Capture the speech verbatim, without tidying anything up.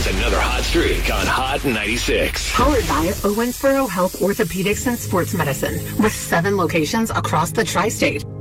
begins another hot streak on Hot ninety-six. Powered by Owensboro Health Orthopedics and Sports Medicine with seven locations across the tri-state.